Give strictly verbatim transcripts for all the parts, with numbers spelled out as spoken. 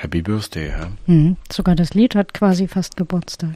Happy Birthday, ja. Mhm. Sogar das Lied hat quasi fast Geburtstag.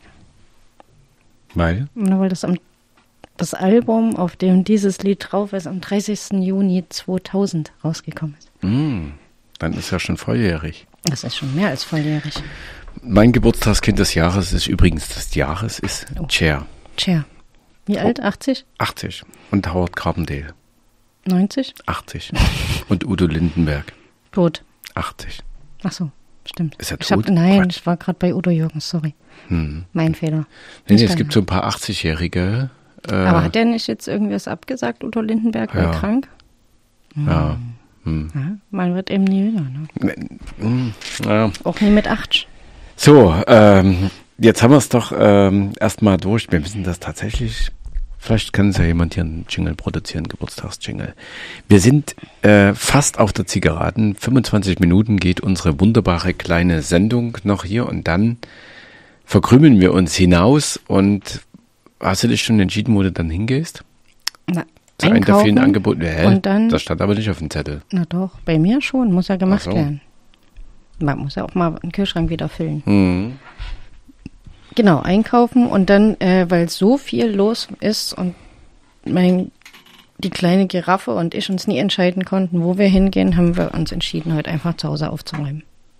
Weil? Na, weil das am das Album, auf dem dieses Lied drauf ist, am dreißigsten Juni zweitausend rausgekommen ist. Mm, dann ist ja schon volljährig. Das ist schon mehr als volljährig. Mein Geburtstagskind des Jahres ist übrigens des Jahres, ist Oh. Cher. Cher. Wie alt? achtzig? achtzig. Und Howard Carpendale. neunzig? achtzig. Und Udo Lindenberg. Tot. achtzig. Ach so, stimmt. Ist er ich hab, tot? nein, Quatsch. ich war gerade bei Udo Jürgens, sorry. Hm. Mein Fehler. Nee, Nicht nee, es deiner. gibt so ein paar achtzig-Jährige. Äh, Aber hat der nicht jetzt irgendwas abgesagt, Udo Lindenberg, war Ja. krank? Ja. Hm. Ja, man wird eben nie jünger, ne? Hm. Ja. Auch nie mit acht. So, ähm, jetzt haben wir es doch ähm, erstmal durch. Wir wissen das tatsächlich. Vielleicht kann es ja jemand hier einen Jingle produzieren, Geburtstagsjingle. Wir sind äh, fast auf der Zielgeraden. fünfundzwanzig Minuten geht unsere wunderbare kleine Sendung noch hier und dann verkrümeln wir uns hinaus. Und hast du dich schon entschieden, wo du dann hingehst? Na, Zu einem der vielen einkaufen Angebote? Hä? und dann- Das stand aber nicht auf dem Zettel. Na doch, bei mir schon, muss ja gemacht Ach so. werden. Man muss ja auch mal einen Kühlschrank wieder füllen. Hm. Genau, einkaufen und dann, äh, weil so viel los ist und mein, die kleine Giraffe und ich uns nie entscheiden konnten, wo wir hingehen, haben wir uns entschieden, heute einfach zu Hause aufzuräumen.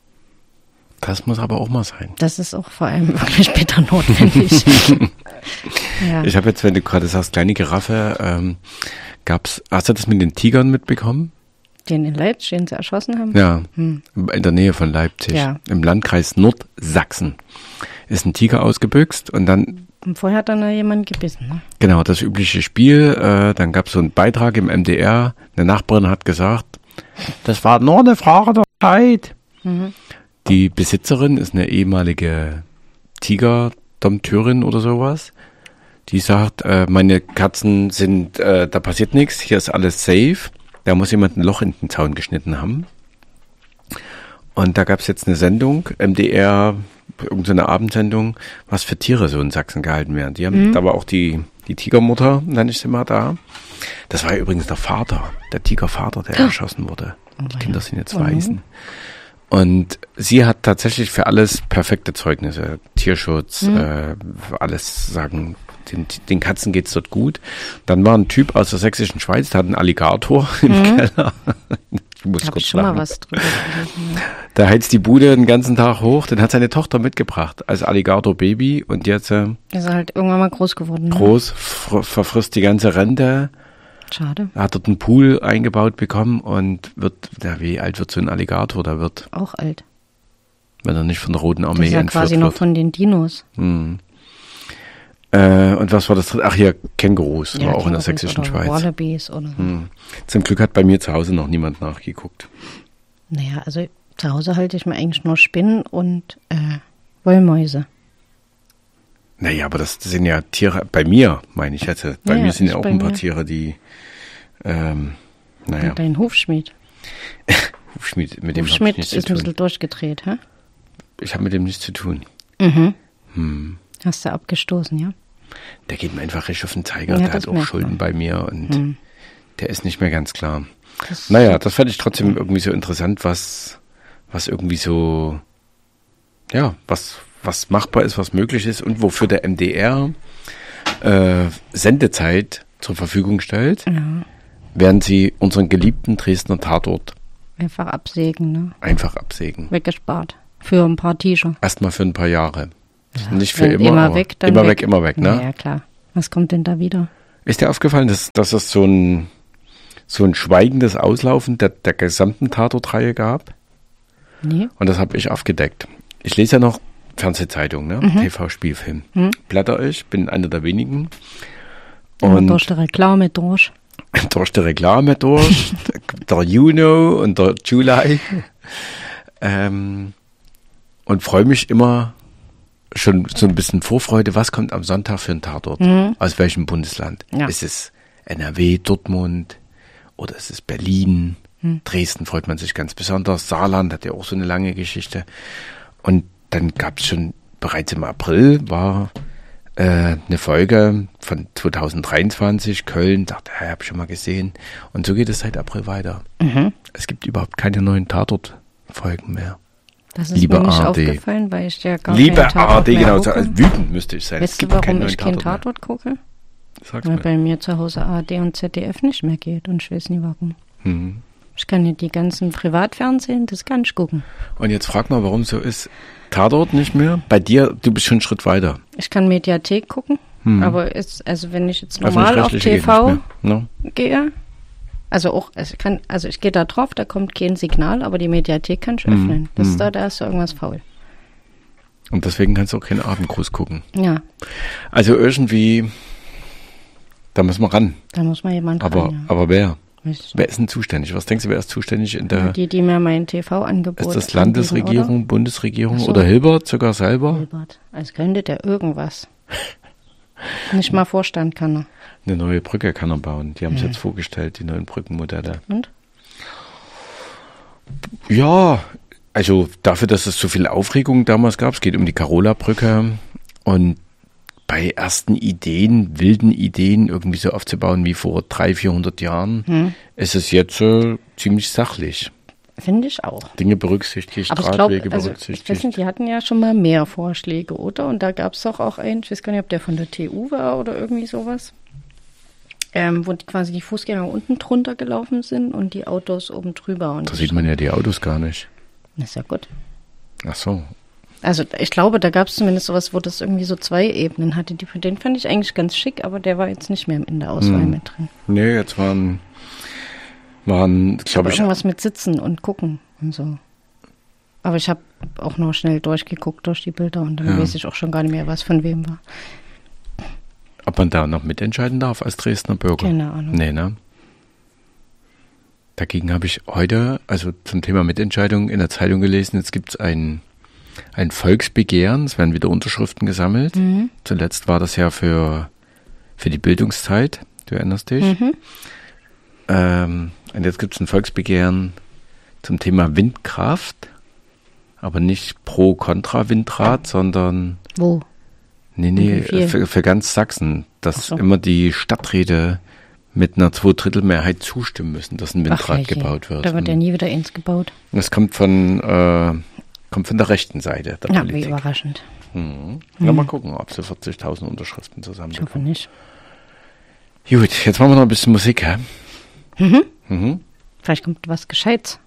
Das muss aber auch mal sein. Das ist auch vor allem wirklich später notwendig. Ja. Ich habe jetzt, wenn du gerade sagst, kleine Giraffe, ähm, gab's, hast du das mit den Tigern mitbekommen? Den in Leipzig, den sie erschossen haben? Ja, Hm. in der Nähe von Leipzig, Ja. im Landkreis Nordsachsen, ist ein Tiger ausgebüxt und dann, Und vorher hat dann noch jemand gebissen, ne? genau, das übliche Spiel, äh, dann gab es so einen Beitrag im M D R, eine Nachbarin hat gesagt, das war nur eine Frage der Zeit. Mhm. Die Besitzerin ist eine ehemalige Tigerdompteurin oder sowas. Die sagt, äh, meine Katzen sind, äh, da passiert nichts, hier ist alles safe. Da muss jemand ein Loch in den Zaun geschnitten haben. Und da gab es jetzt eine Sendung, M D R, irgendeine Abendsendung, was für Tiere so in Sachsen gehalten werden. Die haben, Mhm. da war auch die, die Tigermutter, nenne ich sie mal, da. Das war ja übrigens der Vater, der Tigervater, der erschossen wurde. Die Kinder sind jetzt Mhm. Waisen. Und sie hat tatsächlich für alles perfekte Zeugnisse. Tierschutz, Mhm. äh, für alles sagen, den, den Katzen geht's dort gut. Dann war ein Typ aus der sächsischen Schweiz, der hat einen Alligator im Mhm. Keller. Ich muss Da habe kurz ich schon lachen. mal was drüber gelesen. Ne? Da heizt die Bude den ganzen Tag hoch. Den hat seine Tochter mitgebracht als Alligator-Baby. Und jetzt äh, Ist er halt irgendwann mal groß geworden. Ne? groß, fr- verfrisst die ganze Rente. Schade. Hat dort einen Pool eingebaut bekommen und wird, ja, wie alt wird so ein Alligator? Da wird, Auch alt. wenn er nicht von der Roten Das Armee ist ja entführt quasi noch wird. von den Dinos. Hm. Äh, und was war das dritte? Ach hier, Kängurus, Ja, war auch in der Kängurus sächsischen oder Schweiz. Wallabies oder. Hm. Zum Glück hat bei mir zu Hause noch niemand nachgeguckt. Naja, also zu Hause halte ich mir eigentlich nur Spinnen und äh, Wollmäuse. Naja, aber das sind ja Tiere, bei mir meine ich jetzt, bei Ja, mir sind ich ja auch bei ein paar mir. Tiere, die, ähm, naja, Und dein Hufschmied. Hufschmied, mit dem habe ich Hufschmied nichts ist zu ein tun. bisschen durchgedreht, hä? Ich habe mit dem nichts zu tun. Mhm. Hm. Hast du abgestoßen, ja? Der geht mir einfach richtig auf den Zeiger, Ja, der das hat auch merkt Schulden man. bei mir und Hm. der ist nicht mehr ganz klar. Das, Naja, das fand ich trotzdem irgendwie so interessant, was, was irgendwie so, ja, was, was machbar ist, was möglich ist und wofür der M D R äh, Sendezeit zur Verfügung stellt, Ja, während sie unseren geliebten Dresdner Tatort einfach absägen, ne? einfach absägen. Weggespart. Für ein paar T-Shirts. Erstmal für ein paar Jahre. Ja, Nicht für wenn immer, immer aber weg, dann immer weg. weg, immer weg, ne? Ja, klar. Was kommt denn da wieder? Ist dir aufgefallen, dass, dass es so ein, so ein schweigendes Auslaufen der, der gesamten Tatortreihe gab? Nee. Und das habe ich aufgedeckt. Ich lese ja noch Fernsehzeitung, ne? Mhm. T V-Spielfilm. Mhm. Blätter ich, bin einer der wenigen. Und Und durch die Reklame durch. durch die Reklame durch, der Juno und der July. Ähm, und freue mich immer schon so ein bisschen Vorfreude, was kommt am Sonntag für ein Tatort? Mhm. Aus welchem Bundesland? Ja. Ist es N R W, Dortmund oder ist es Berlin? Mhm. Dresden freut man sich ganz besonders. Saarland hat ja auch so eine lange Geschichte. Und dann gab es schon bereits im April war äh, eine Folge von zwanzig dreiundzwanzig, Köln, dachte, ja, habe ich schon mal gesehen. Und so geht es seit April weiter. Mhm. Es gibt überhaupt keine neuen Tatort-Folgen mehr. Das ist Liebe mir nicht A R D. aufgefallen, weil ich ja gar Liebe keinen Tatort A R D, mehr genau, gucke. also wütend müsste ich sein. Weißt Es du, gibt warum keinen ich keinen neuen Tatort Tatort gucke? mehr. Sag's Weil mir. bei mir zu Hause A R D und Z D F nicht mehr geht und ich weiß nie warum. Mhm. Ich kann nicht die ganzen Privatfernsehen, das kann ich gucken. Und jetzt frag mal, warum so ist. Tatort nicht mehr? Bei dir, du bist schon einen Schritt weiter. Ich kann Mediathek gucken, Hm. aber ist, also wenn ich jetzt normal auf Öffentlich-rechtliche T V geht nicht mehr, ne? gehe, also auch, also ich kann, also ich gehe da drauf, da kommt kein Signal, aber die Mediathek kann ich Hm. öffnen. Das ist Hm. da, da ist irgendwas faul. Und deswegen kannst du auch keinen Abendgruß gucken. Ja, Also irgendwie, da müssen wir ran. da muss mal jemand Aber, ran, ja. aber wer? Weiß ich Wer ist denn zuständig? Was denkst du, wer ist zuständig in der, Die, die mir mein T V-Angebot ist das anbieten, Landesregierung, oder? Bundesregierung Ach so. oder Hilbert sogar selber? Hilbert. Als könnte der irgendwas. Nicht mal Vorstand kann er. Eine neue Brücke kann er bauen. Die haben es Hm. jetzt vorgestellt, die neuen Brückenmodelle. Und? Ja, also dafür, dass es so viel Aufregung damals gab, es geht um die Carola-Brücke und bei ersten Ideen, wilden Ideen irgendwie so aufzubauen wie vor dreihundert, vierhundert Jahren, Hm. ist es jetzt äh, ziemlich sachlich. Finde ich auch. Dinge berücksichtigt, Aber ich Radwege glaube, also, ich berücksichtigt. weiß nicht, die hatten ja schon mal mehr Vorschläge, oder? Und da gab es doch auch einen, ich weiß gar nicht, ob der von der T U war oder irgendwie sowas, ähm, wo die quasi die Fußgänger unten drunter gelaufen sind und die Autos oben drüber. Und Da sieht man ja die Autos gar nicht. das ist ja gut. Ach so. Also ich glaube, da gab es zumindest sowas, wo das irgendwie so zwei Ebenen hatte. Die, den fand ich eigentlich ganz schick, aber der war jetzt nicht mehr in der Auswahl Hm. mit drin. Nee, jetzt waren, waren glaube Aber ich, irgendwas mit Sitzen und Gucken und so. Aber ich habe auch nur schnell durchgeguckt durch die Bilder und dann Ja. weiß ich auch schon gar nicht mehr, was von wem war. ob man da noch mitentscheiden darf als Dresdner Bürger. Keine Ahnung. Nee, ne? Dagegen habe ich heute, also zum Thema Mitentscheidung in der Zeitung gelesen, jetzt gibt es ein, ein Volksbegehren, es werden wieder Unterschriften gesammelt. Mhm. Zuletzt war das ja für, für die Bildungszeit, du erinnerst dich. Mhm. Ähm, und jetzt gibt es ein Volksbegehren zum Thema Windkraft, aber nicht pro kontra Windrad, sondern Wo? nee, Wie nee, viel? für, für ganz Sachsen, dass Ach so. immer die Stadträte mit einer Zweidrittelmehrheit zustimmen müssen, dass ein Windrad Ach, gebaut wird. Da wird ja Und nie wieder eins gebaut. das kommt von, äh, kommt von der rechten Seite der Ja, wie Politik. überraschend. Mhm. Ja, mal gucken, ob sie vierzigtausend Unterschriften zusammen Ich hoffe nicht. Gut, jetzt machen wir noch ein bisschen Musik, hä? Mhm. Mhm. Vielleicht kommt was Gescheites.